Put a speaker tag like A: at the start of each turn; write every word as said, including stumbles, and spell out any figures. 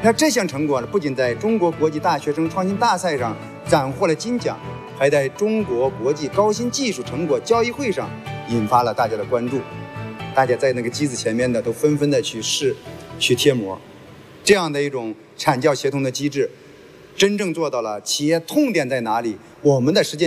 A: 那这项成果呢，不仅在中国国际大学生创新大赛上斩获了金奖，还在中国国际高新技术成果交易会上引发了大家的关注。大家在那个机子前面呢，都纷纷的去试、去贴膜，这样的一种产教协同的机制，真正做到了企业痛点在哪里，我们的实践